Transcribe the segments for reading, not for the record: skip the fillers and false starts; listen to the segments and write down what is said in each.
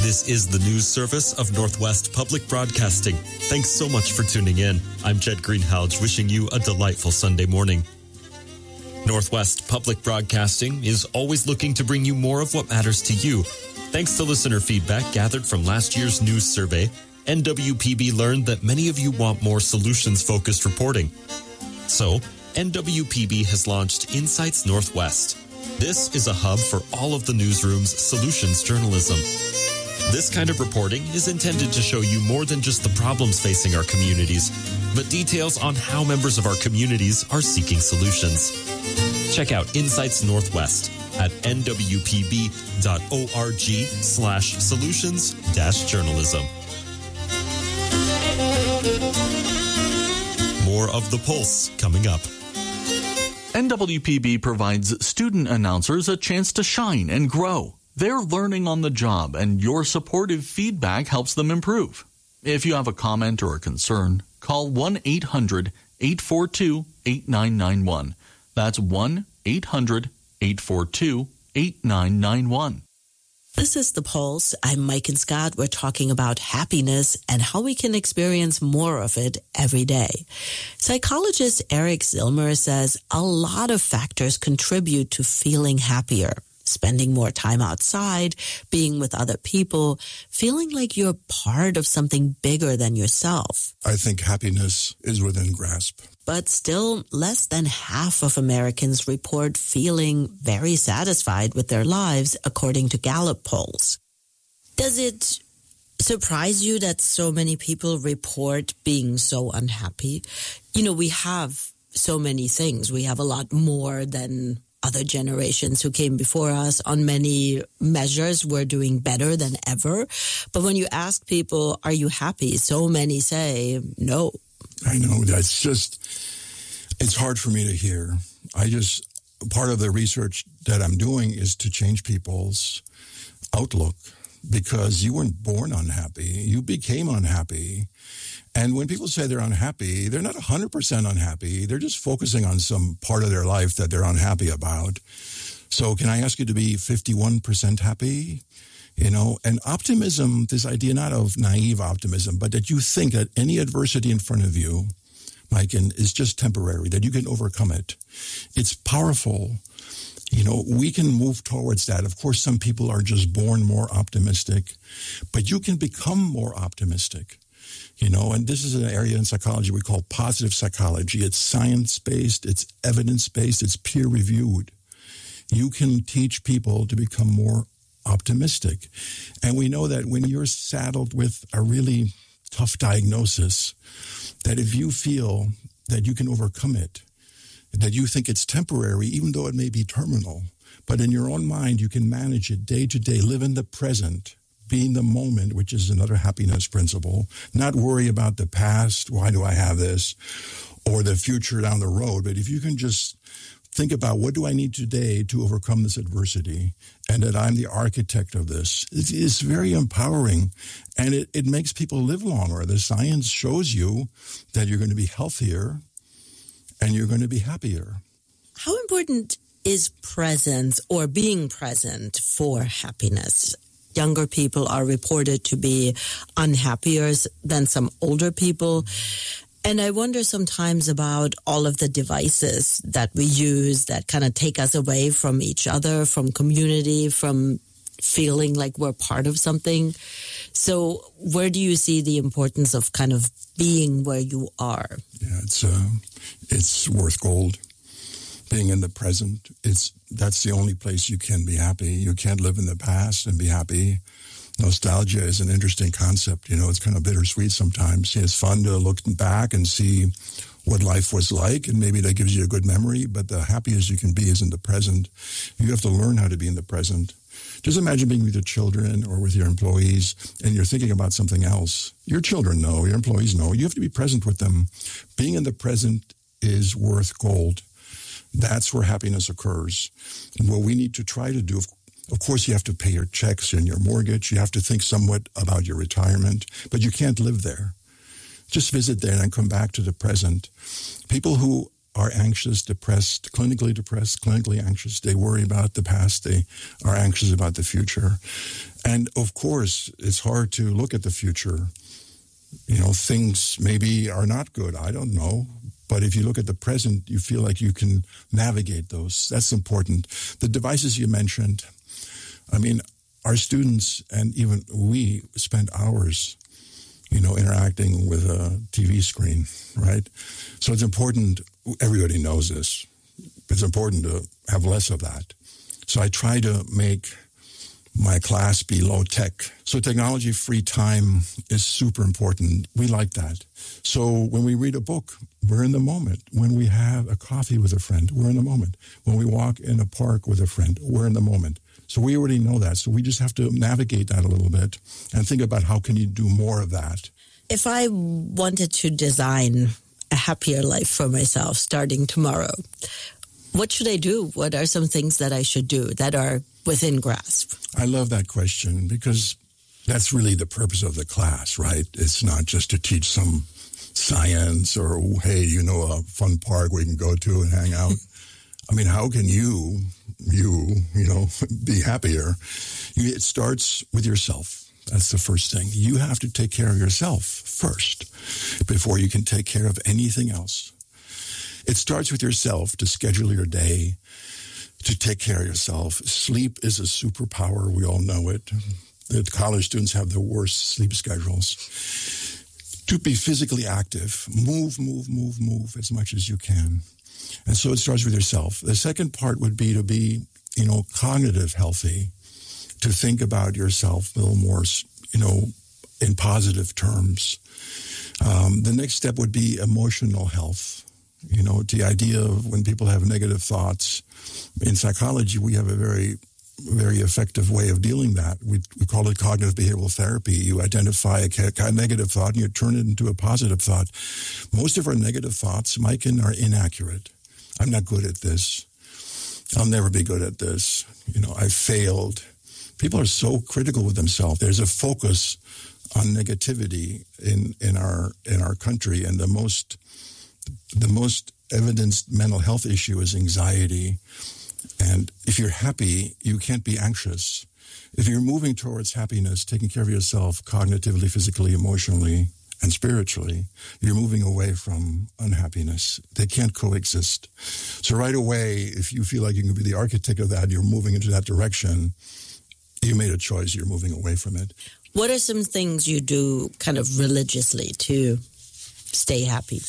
This is the news service of Northwest Public Broadcasting. Thanks so much for tuning in. I'm Jed Greenhalgh, wishing you a delightful Sunday morning. Northwest Public Broadcasting is always looking to bring you more of what matters to you. Thanks to listener feedback gathered from last year's news survey, NWPB learned that many of you want more solutions-focused reporting. So, NWPB has launched Insights Northwest. This is a hub for all of the newsroom's solutions journalism. This kind of reporting is intended to show you more than just the problems facing our communities, but details on how members of our communities are seeking solutions. Check out Insights Northwest at nwpb.org/solutions-journalism. More of The Pulse coming up. NWPB provides student announcers a chance to shine and grow. They're learning on the job, and your supportive feedback helps them improve. If you have a comment or a concern, call 1-800-842-8991. That's 1-800-842-8991. This is The Pulse. I'm Mike and Scott. We're talking about happiness and how we can experience more of it every day. Psychologist Eric Zillmer says a lot of factors contribute to feeling happier. Spending more time outside, being with other people, feeling like you're part of something bigger than yourself. I think happiness is within grasp. But still, less than half of Americans report feeling very satisfied with their lives, according to Gallup polls. Does it surprise you that so many people report being so unhappy? You know, we have so many things. We have a lot more than other generations who came before us. On many measures, we're doing better than ever. But when you ask people, are you happy? So many say no. I know, it's hard for me to hear. Part of the research that I'm doing is to change people's outlook, because you weren't born unhappy. You became unhappy. And when people say they're unhappy, they're not 100% unhappy. They're just focusing on some part of their life that they're unhappy about. So can I ask you to be 51% happy? You know, and optimism, this idea not of naive optimism, but that you think that any adversity in front of you, Mike, is just temporary, that you can overcome it. It's powerful. You know, we can move towards that. Of course, some people are just born more optimistic, but you can become more optimistic. You know, and this is an area in psychology we call positive psychology. It's science-based, it's evidence-based, it's peer-reviewed. You can teach people to become more optimistic. And we know that when you're saddled with a really tough diagnosis, that if you feel that you can overcome it, that you think it's temporary, even though it may be terminal, but in your own mind, you can manage it day to day, live in the present, be in the moment, which is another happiness principle, not worry about the past, why do I have this, or the future down the road. But if you can just think about what do I need today to overcome this adversity, and that I'm the architect of this, it's very empowering, and it makes people live longer. The science shows you that you're going to be healthier and you're going to be happier. How important is presence or being present for happiness? Younger people are reported to be unhappier than some older people. And I wonder sometimes about all of the devices that we use that kind of take us away from each other, from community, from feeling like we're part of something. So where do you see the importance of kind of being where you are? Yeah, it's worth gold. Being in the present, that's the only place you can be happy. You can't live in the past and be happy. Nostalgia is an interesting concept. You know, it's kind of bittersweet sometimes. It's fun to look back and see what life was like, and maybe that gives you a good memory, but the happiest you can be is in the present. You have to learn how to be in the present. Just imagine being with your children or with your employees, and you're thinking about something else. Your children know, your employees know. You have to be present with them. Being in the present is worth gold. That's where happiness occurs. And what we need to try to do, of course, you have to pay your checks and your mortgage. You have to think somewhat about your retirement, but you can't live there. Just visit there and come back to the present. People who are anxious, depressed, clinically anxious. They worry about the past. They are anxious about the future. And of course, it's hard to look at the future. Things maybe are not good. I don't know. But if you look at the present, you feel like you can navigate those. That's important. The devices you mentioned, our students and even we spend hours, interacting with a TV screen, right? So it's important, everybody knows this, it's important to have less of that. So I try to make my class be low tech. So technology-free time is super important. We like that. So when we read a book, we're in the moment. When we have a coffee with a friend, we're in the moment. When we walk in a park with a friend, we're in the moment. So we already know that. So we just have to navigate that a little bit and think about how can you do more of that. If I wanted to design a happier life for myself starting tomorrow, what should I do? What are some things that I should do that are within grasp? I love that question because that's really the purpose of the class, right? It's not just to teach some science or, hey, a fun park we can go to and hang out. How can you be happier? It starts with yourself. That's the first thing. You have to take care of yourself first before you can take care of anything else. It starts with yourself to schedule your day, to take care of yourself. Sleep is a superpower. We all know it. The college students have the worst sleep schedules. To be physically active, move as much as you can. And so it starts with yourself. The second part would be to be, cognitive healthy, to think about yourself a little more, in positive terms. The next step would be emotional health. The idea of when people have negative thoughts. In psychology, we have a very, very effective way of dealing that. We call it cognitive behavioral therapy. You identify a negative thought and you turn it into a positive thought. Most of our negative thoughts, Mike, are inaccurate. I'm not good at this. I'll never be good at this. I failed. People are so critical with themselves. There's a focus on negativity in our country, and the most evidenced mental health issue is anxiety. And if you're happy, you can't be anxious. If you're moving towards happiness, taking care of yourself cognitively, physically, emotionally, and spiritually, you're moving away from unhappiness. They can't coexist. So right away, if you feel like you can be the architect of that, you're moving into that direction, you made a choice, you're moving away from it. What are some things you do kind of religiously to stay happy?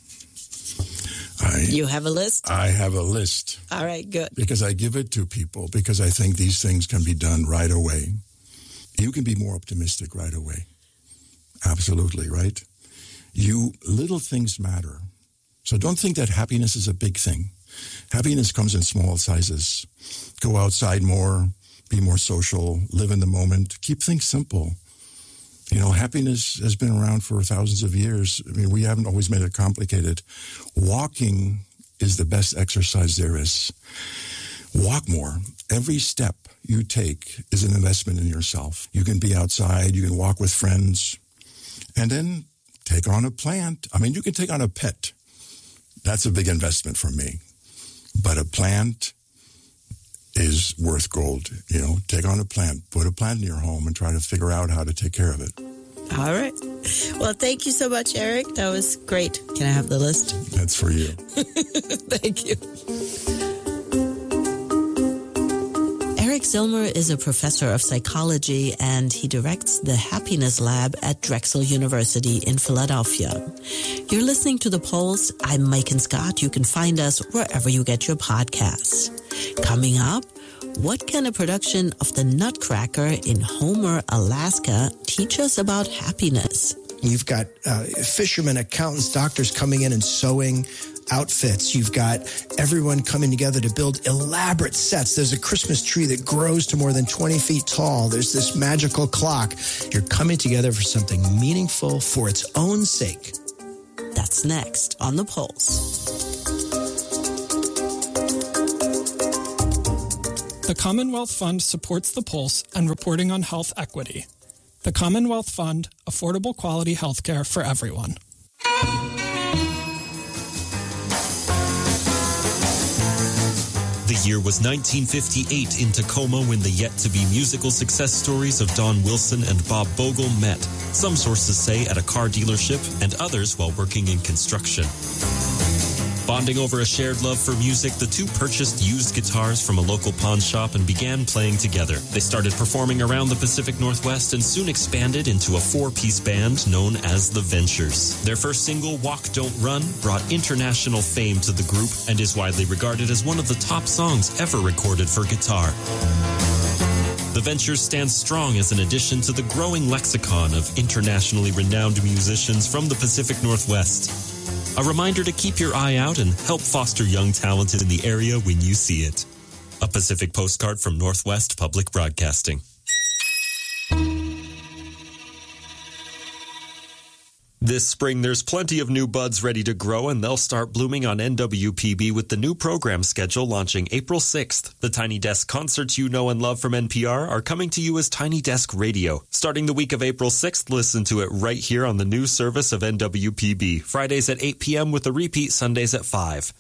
You have a list? I have a list. All right, good. Because I give it to people, because I think these things can be done right away. You can be more optimistic right away. Absolutely, right? Little things matter. So don't think that happiness is a big thing. Happiness comes in small sizes. Go outside more, be more social, live in the moment, keep things simple. Happiness has been around for thousands of years. We haven't always made it complicated. Walking is the best exercise there is. Walk more. Every step you take is an investment in yourself. You can be outside, you can walk with friends, and then take on a plant. You can take on a pet. That's a big investment for me. But a plant is worth gold. Take on a plant, put a plant in your home and try to figure out how to take care of it. All right. Well, thank you so much, Eric. That was great. Can I have the list? That's for you. Thank you. Eric Zillmer is a professor of psychology and he directs the Happiness Lab at Drexel University in Philadelphia. You're listening to The Pulse. I'm Maiken Scott. You can find us wherever you get your podcasts. Coming up, what can a production of The Nutcracker in Homer, Alaska teach us about happiness? You've got fishermen, accountants, doctors coming in and sewing outfits. You've got everyone coming together to build elaborate sets. There's a Christmas tree that grows to more than 20 feet tall. There's this magical clock. You're coming together for something meaningful for its own sake. That's next on The Pulse. The Commonwealth Fund supports The Pulse and reporting on health equity. The Commonwealth Fund, affordable quality healthcare for everyone. The year was 1958 in Tacoma when the yet-to-be musical success stories of Don Wilson and Bob Bogle met. Some sources say at a car dealership and others while working in construction. Bonding over a shared love for music, the two purchased used guitars from a local pawn shop and began playing together. They started performing around the Pacific Northwest and soon expanded into a four-piece band known as The Ventures. Their first single, Walk Don't Run, brought international fame to the group and is widely regarded as one of the top songs ever recorded for guitar. The Ventures stands strong as an addition to the growing lexicon of internationally renowned musicians from the Pacific Northwest. A reminder to keep your eye out and help foster young talent in the area when you see it. A Pacific postcard from Northwest Public Broadcasting. This spring, there's plenty of new buds ready to grow, and they'll start blooming on NWPB with the new program schedule launching April 6th. The Tiny Desk concerts you know and love from NPR are coming to you as Tiny Desk Radio. Starting the week of April 6th, listen to it right here on the new service of NWPB. Fridays at 8 p.m. with a repeat Sundays at 5.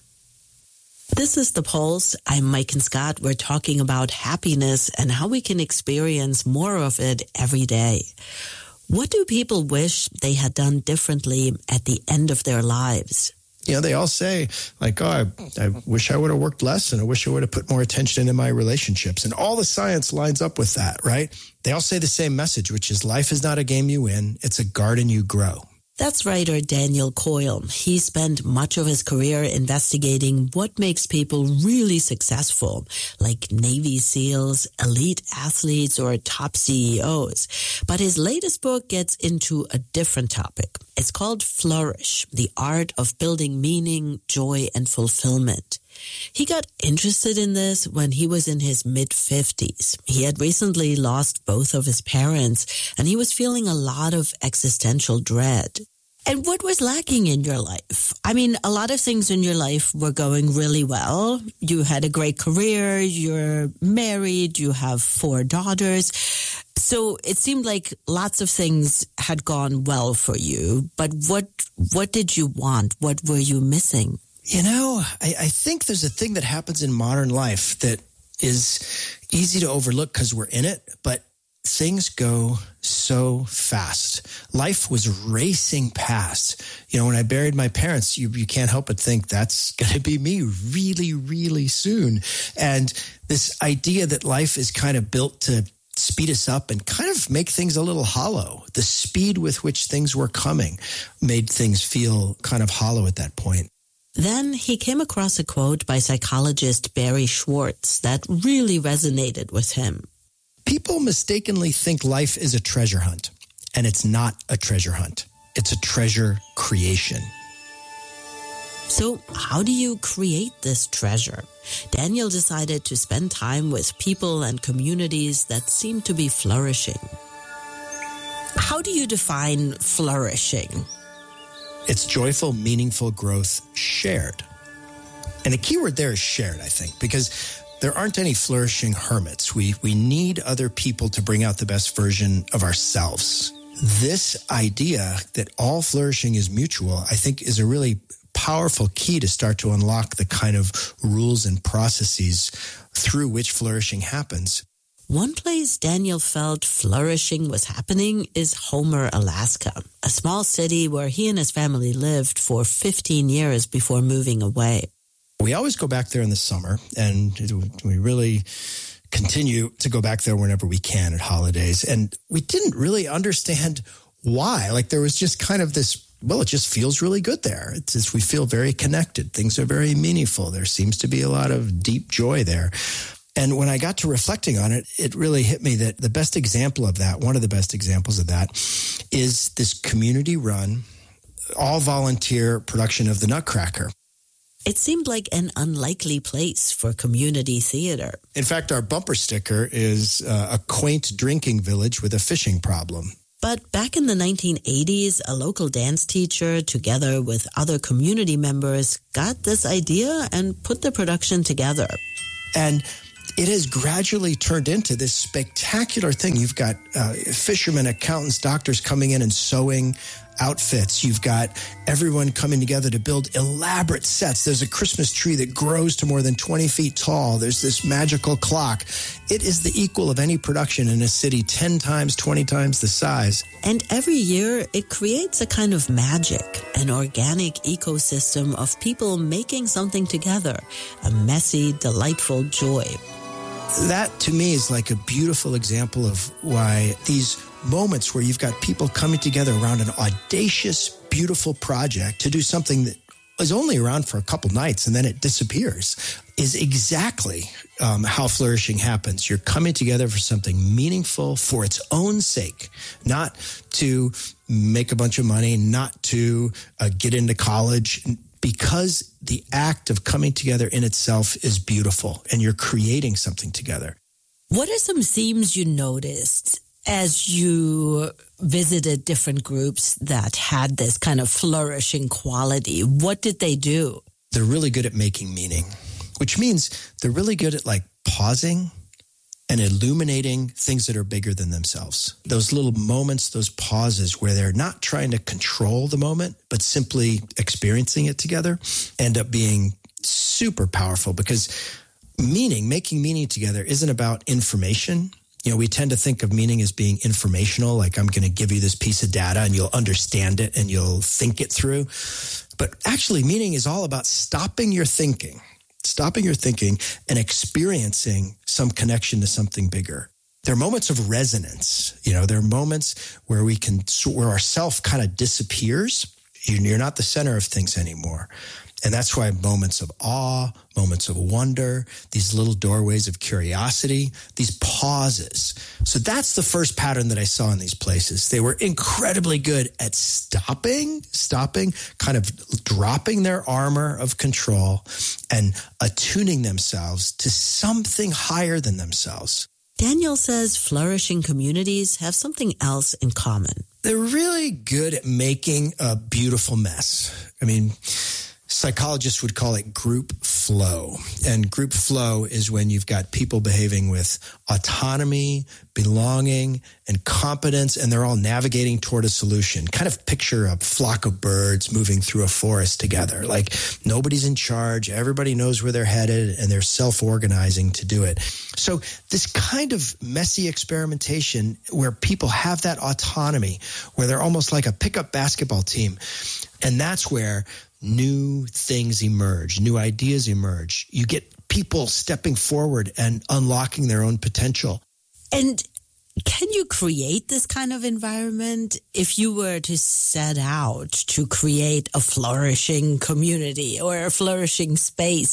This is The Pulse. I'm Mike and Scott. We're talking about happiness and how we can experience more of it every day. What do people wish they had done differently at the end of their lives? You know, they all say, like, oh, I wish I would have worked less and I wish I would have put more attention into my relationships. And all the science lines up with that, right? They all say the same message, which is life is not a game you win. It's a garden you grow. That's writer Daniel Coyle. He spent much of his career investigating what makes people really successful, like Navy SEALs, elite athletes, or top CEOs. But his latest book gets into a different topic. It's called Flourish, the art of building meaning, joy, and fulfillment. He got interested in this when he was in his mid-50s. He had recently lost both of his parents, and he was feeling a lot of existential dread. And what was lacking in your life? I mean, a lot of things in your life were going really well. You had a great career, you're married, you have 4 daughters. So it seemed like lots of things had gone well for you. But what did you want? What were you missing? You know, I think there's a thing that happens in modern life that is easy to overlook because we're in it, but things go so fast. Life was racing past. You know, when I buried my parents, you can't help but think that's going to be me really, really soon. And this idea that life is kind of built to speed us up and kind of make things a little hollow. The speed with which things were coming made things feel kind of hollow at that point. Then he came across a quote by psychologist Barry Schwartz that really resonated with him. People mistakenly think life is a treasure hunt, and it's not a treasure hunt. It's a treasure creation. So how do you create this treasure? Daniel decided to spend time with people and communities that seem to be flourishing. How do you define flourishing? It's joyful, meaningful growth shared. And the key word there is shared, I think, because there aren't any flourishing hermits. We need other people to bring out the best version of ourselves. This idea that all flourishing is mutual, I think, is a really powerful key to start to unlock the kind of rules and processes through which flourishing happens. One place Daniel felt flourishing was happening is Homer, Alaska, a small city where he and his family lived for 15 years before moving away. We always go back there in the summer, and we really continue to go back there whenever we can at holidays. And we didn't really understand why. Like, there was just kind of this, well, it just feels really good there. It's just, we feel very connected. Things are very meaningful. There seems to be a lot of deep joy there. And when I got to reflecting on it, it really hit me that the best example of that, one of the best examples of that, is this community-run, all-volunteer production of The Nutcracker. It seemed like an unlikely place for community theater. In fact, our bumper sticker is a quaint drinking village with a fishing problem. But back in the 1980s, a local dance teacher, together with other community members, got this idea and put the production together. And it has gradually turned into this spectacular thing. You've got fishermen, accountants, doctors coming in and sewing outfits. You've got everyone coming together to build elaborate sets. There's a Christmas tree that grows to more than 20 feet tall. There's this magical clock. It is the equal of any production in a city 10 times, 20 times the size. And every year, it creates a kind of magic, an organic ecosystem of people making something together, a messy, delightful joy. That, to me, is like a beautiful example of why these moments where you've got people coming together around an audacious, beautiful project to do something that is only around for a couple nights and then it disappears is exactly how flourishing happens. You're coming together for something meaningful for its own sake, not to make a bunch of money, not to get into college, because the act of coming together in itself is beautiful and you're creating something together. What are some themes you noticed as you visited different groups that had this kind of flourishing quality? What did they do? They're really good at making meaning, which means they're really good at like pausing and illuminating things that are bigger than themselves. Those little moments, those pauses where they're not trying to control the moment, but simply experiencing it together, end up being super powerful, because making meaning together isn't about information. You know, we tend to think of meaning as being informational, like I'm going to give you this piece of data and you'll understand it and you'll think it through. But actually, meaning is all about stopping your thinking and experiencing some connection to something bigger. There are moments of resonance. You know, there are moments where where our self kind of disappears. You're not the center of things anymore. And that's why moments of awe, moments of wonder, these little doorways of curiosity, these pauses. So that's the first pattern that I saw in these places. They were incredibly good at stopping, kind of dropping their armor of control and attuning themselves to something higher than themselves. Daniel says flourishing communities have something else in common. They're really good at making a beautiful mess. I mean, psychologists would call it group flow. And group flow is when you've got people behaving with autonomy, belonging, and competence, and they're all navigating toward a solution. Kind of picture a flock of birds moving through a forest together. Like nobody's in charge, everybody knows where they're headed, and they're self-organizing to do it. So this kind of messy experimentation where people have that autonomy, where they're almost like a pickup basketball team, and that's where new things emerge, new ideas emerge. You get people stepping forward and unlocking their own potential. And can you create this kind of environment if you were to set out to create a flourishing community or a flourishing space?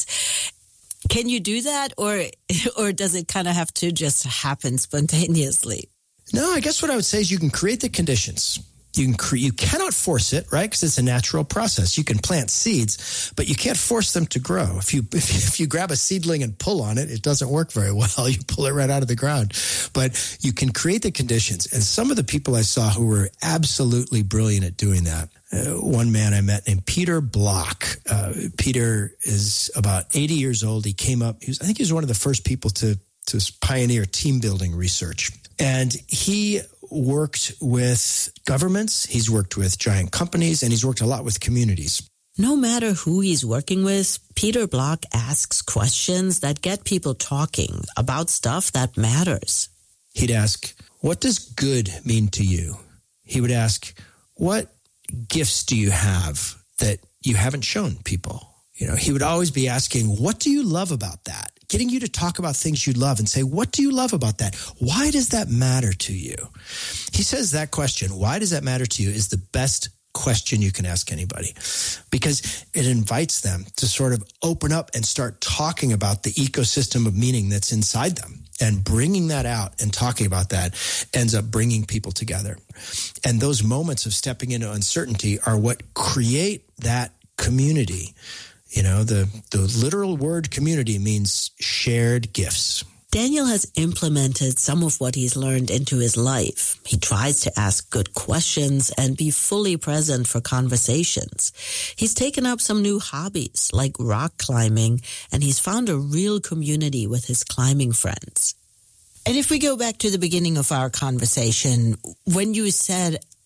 Can you do that, or does it kind of have to just happen spontaneously? No, I guess what I would say is you can create the conditions. You cannot force it, right? Because it's a natural process. You can plant seeds, but you can't force them to grow. If you grab a seedling and pull on it, it doesn't work very well. You pull it right out of the ground. But you can create the conditions. And some of the people I saw who were absolutely brilliant at doing that. One man I met named Peter Block. Peter is about 80 years old. He came up. I think he was one of the first people to pioneer team building research. And he worked with governments, he's worked with giant companies, and he's worked a lot with communities. No matter who he's working with, Peter Block asks questions that get people talking about stuff that matters. He'd ask, what does good mean to you? He would ask, what gifts do you have that you haven't shown people? You know, he would always be asking, what do you love about that? Getting you to talk about things you love and say, what do you love about that? Why does that matter to you? He says that question, why does that matter to you, is the best question you can ask anybody, because it invites them to sort of open up and start talking about the ecosystem of meaning that's inside them. And bringing that out and talking about that ends up bringing people together. And those moments of stepping into uncertainty are what create that community. You know, the literal word community means shared gifts. Daniel has implemented some of what he's learned into his life. He tries to ask good questions and be fully present for conversations. He's taken up some new hobbies like rock climbing, and he's found a real community with his climbing friends. And if we go back to the beginning of our conversation, when you said,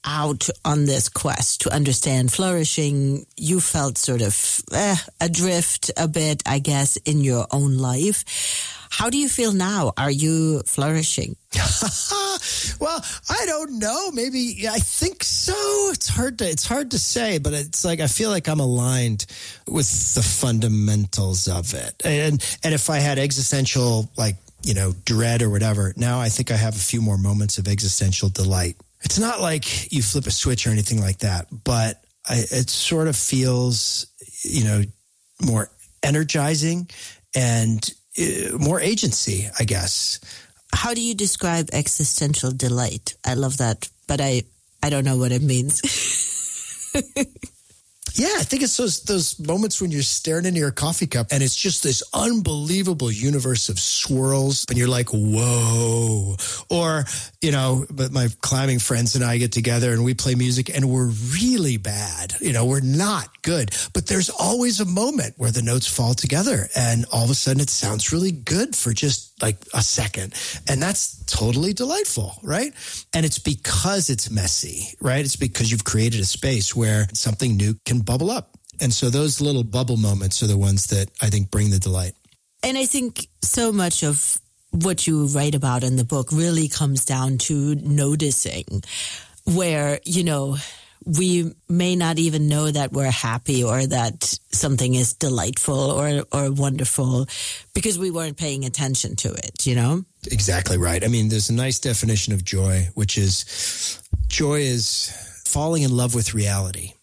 out on this quest to understand flourishing, you felt sort of adrift a bit, I guess, in your own life. How do you feel now? Are you flourishing? Well, I don't know. Maybe I think so. It's hard to say, but it's like I feel like I'm aligned with the fundamentals of it. And if I had existential, dread or whatever, now I think I have a few more moments of existential delight. It's not like you flip a switch or anything like that, but it sort of feels, more energizing and more agency, I guess. How do you describe existential delight? I love that, but I don't know what it means. Yeah, I think it's those moments when you're staring into your coffee cup and it's just this unbelievable universe of swirls and you're like, whoa. Or, but my climbing friends and I get together and we play music and we're really bad. We're not good. But there's always a moment where the notes fall together and all of a sudden it sounds really good for just like a second. And that's totally delightful, right? And it's because it's messy, right? It's because you've created a space where something new can bubble up. And so those little bubble moments are the ones that I think bring the delight. And I think so much of what you write about in the book really comes down to noticing where, we may not even know that we're happy or that something is delightful or wonderful because we weren't paying attention to it, Exactly right. I mean, there's a nice definition of joy, which is joy is falling in love with reality.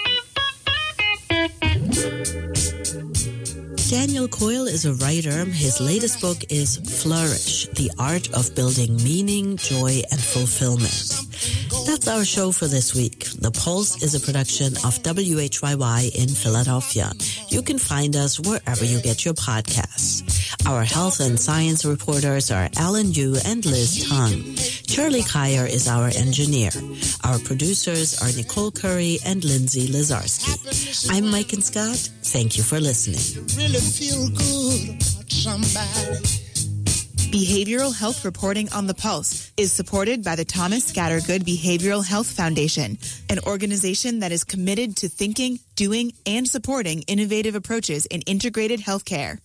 Daniel Coyle is a writer. His latest book is Flourish, The Art of Building Meaning, Joy, and Fulfillment. That's our show for this week. The Pulse is a production of WHYY in Philadelphia. You can find us wherever you get your podcasts. Our health and science reporters are Alan Yu and Liz Tong. Charlie Kyer is our engineer. Our producers are Nicole Curry and Lindsay Lazarski. I'm Mike and Scott. Thank you for listening. Really feel good about somebody. Behavioral Health Reporting on the Pulse is supported by the Thomas Scattergood Behavioral Health Foundation, an organization that is committed to thinking, doing, and supporting innovative approaches in integrated healthcare.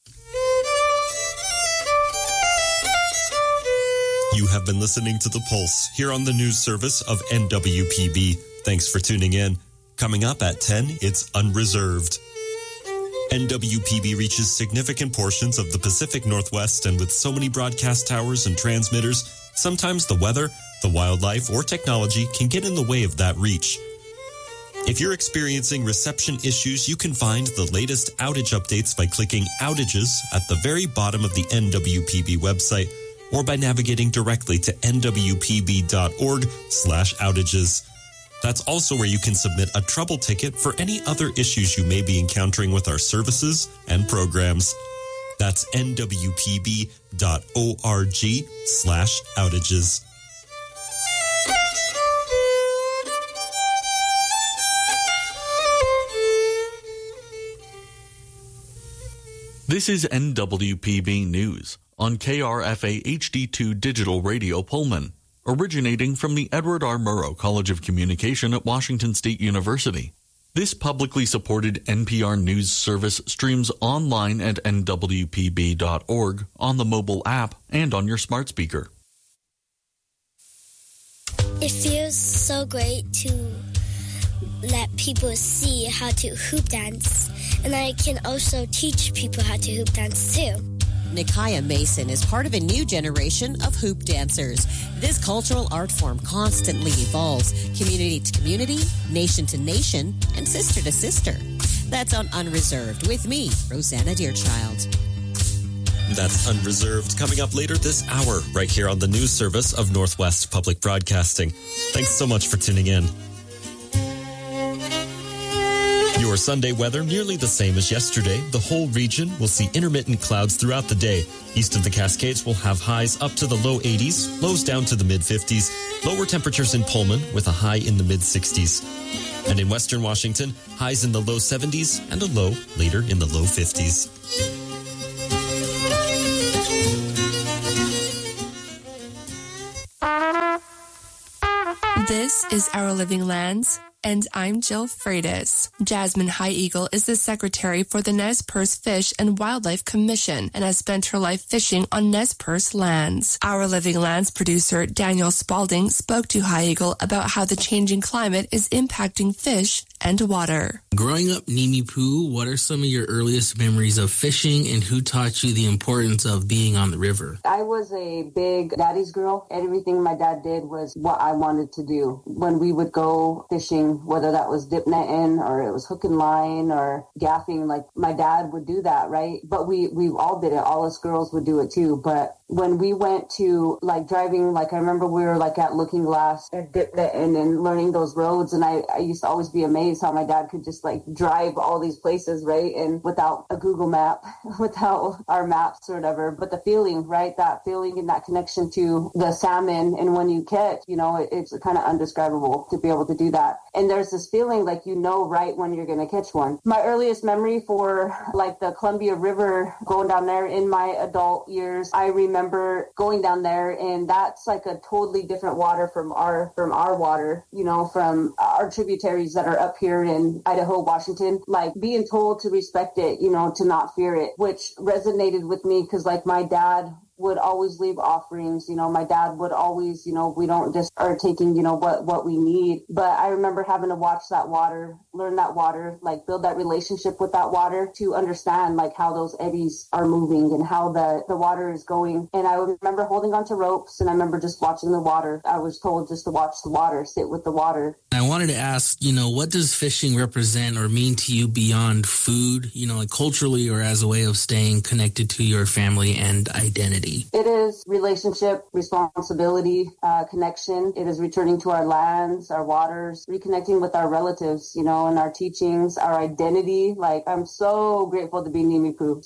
You have been listening to The Pulse here on the news service of NWPB. Thanks for tuning in. Coming up at 10, it's Unreserved. NWPB reaches significant portions of the Pacific Northwest, and with so many broadcast towers and transmitters, sometimes the weather, the wildlife, or technology can get in the way of that reach. If you're experiencing reception issues, you can find the latest outage updates by clicking Outages at the very bottom of the NWPB website, or by navigating directly to nwpb.org/outages. That's also where you can submit a trouble ticket for any other issues you may be encountering with our services and programs. That's nwpb.org/outages. This is NWPB News on KRFA HD2 Digital Radio Pullman, originating from the Edward R. Murrow College of Communication at Washington State University. This publicly supported NPR news service streams online at nwpb.org, on the mobile app, and on your smart speaker. It feels so great to let people see how to hoop dance, and I can also teach people how to hoop dance too. Nikaya Mason is part of a new generation of hoop dancers. This cultural art form constantly evolves, community to community, nation to nation, and sister to sister. That's on Unreserved with me, Rosanna Deerchild. That's Unreserved, coming up later this hour, right here on the news service of Northwest Public Broadcasting. Thanks so much for tuning in. Your Sunday weather nearly the same as yesterday. The whole region will see intermittent clouds throughout the day. East of the Cascades will have highs up to the low 80s, lows down to the mid-50s, lower temperatures in Pullman with a high in the mid-60s. And in Western Washington, highs in the low 70s and a low later in the low 50s. This is Our Living Lands, and I'm Jill Freitas. Jasmine High Eagle is the secretary for the Nez Perce Fish and Wildlife Commission and has spent her life fishing on Nez Perce lands. Our Living Lands producer Daniel Spalding spoke to High Eagle about how the changing climate is impacting fish and water. Growing up Nimiipuu, what are some of your earliest memories of fishing, and who taught you the importance of being on the river? I was a big daddy's girl. Everything my dad did was what I wanted to do. When we would go fishing, whether that was dip netting or it was hook and line or gaffing, like my dad would do that, right? But we all did it. All us girls would do it too. But when we went to like driving, like I remember we were like at Looking Glass and dip netting and learning those roads. And I used to always be amazed how my dad could just like drive all these places, right? And without a Google map, without our maps or whatever, but the feeling, right? That feeling and that connection to the salmon. And when you catch, you know, it's kind of indescribable to be able to do that. And there's this feeling like, you know, right when you're going to catch one. My earliest memory for like the Columbia River, going down there in my adult years, I remember going down there, and that's like a totally different water from our water, you know, from our tributaries that are up here in Idaho, Washington, like being told to respect it, you know, to not fear it, which resonated with me because like my dad would always leave offerings. You know, my dad would always, you know, we don't just are taking, you know, what we need. But I remember having to watch that water, learn that water, like build that relationship with that water to understand like how those eddies are moving and how the water is going. And I remember holding onto ropes, and I remember just watching the water. I was told just to watch the water, sit with the water. I wanted to ask, you know, what does fishing represent or mean to you beyond food, you know, like culturally or as a way of staying connected to your family and identity? It is relationship, responsibility, connection. It is returning to our lands, our waters, reconnecting with our relatives, you know, and our teachings, our identity. Like, I'm so grateful to be Nimiipuu,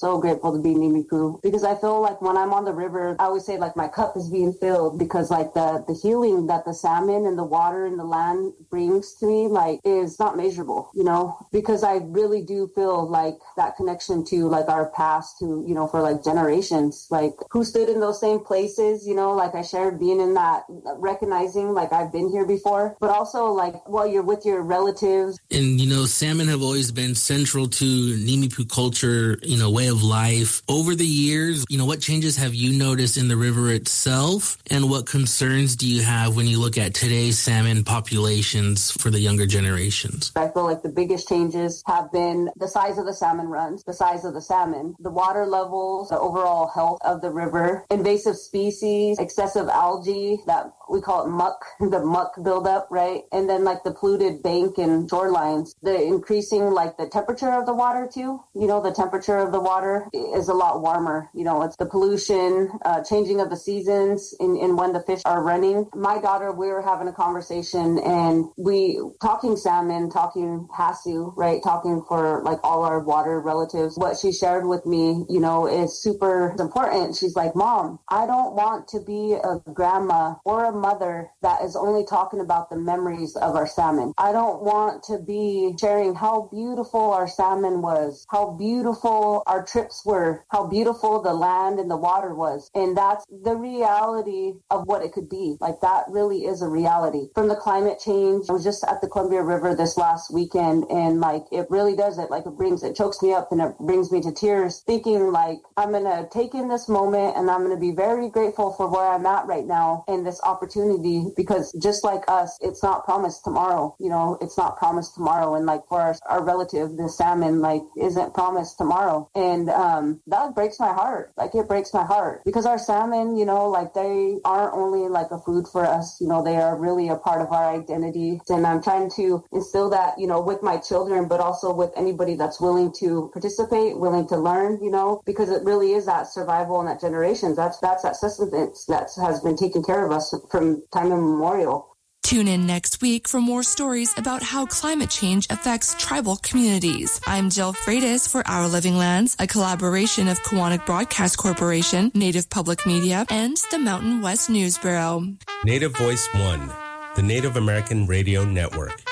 because I feel like when I'm on the river, I always say like my cup is being filled, because like the healing that the salmon and the water and the land brings to me, like, is not measurable, you know, because I really do feel like that connection to like our past, to, you know, for like generations, like who stood in those same places, you know, like I shared being in that, recognizing like I've been here before, but also like while you're with your relatives. And, you know, salmon have always been central to Nimiipuu culture, you know, way of life. Over the years, you know, what changes have you noticed in the river itself, and what concerns do you have when you look at today's salmon populations for the younger generations? I feel like the biggest changes have been the size of the salmon runs, the size of the salmon, the water levels, the overall health of the river, invasive species, excessive algae, that we call it muck, the muck buildup, right? And then like the polluted bank and shorelines, the increasing like the temperature of the water too. You know, the temperature of the water is a lot warmer. You know, it's the pollution, changing of the seasons in when the fish are running. My daughter, we were having a conversation, and we talking salmon, talking hasu, right? Talking for like all our water relatives. What she shared with me, you know, is super important. She's like, Mom, I don't want to be a grandma or a mother that is only talking about the memories of our salmon. I don't want to be sharing how beautiful our salmon was, how beautiful our trips were, how beautiful the land and the water was. And that's the reality of what it could be. Like, that really is a reality. From the climate change, I was just at the Columbia River this last weekend, and like, it really does it. Like, it chokes me up and it brings me to tears, thinking like, I'm going to take in this moment, and I'm going to be very grateful for where I'm at right now and this opportunity, because just like us, it's not promised tomorrow. You know, it's not promised tomorrow. And like for our relative, the salmon, like, isn't promised tomorrow. And that breaks my heart. Like, it breaks my heart, because our salmon, you know, like, they aren't only like a food for us, you know, they are really a part of our identity. And I'm trying to instill that, you know, with my children, but also with anybody that's willing to participate, willing to learn, you know, because it really is that survival and that generations. That's that sustenance that has been taking care of us from time immemorial. Tune in next week for more stories about how climate change affects tribal communities. I'm Jill Freitas for Our Living Lands, a collaboration of Kiwanis Broadcast Corporation, Native Public Media, and the Mountain West News Bureau. Native Voice One, the Native American Radio Network.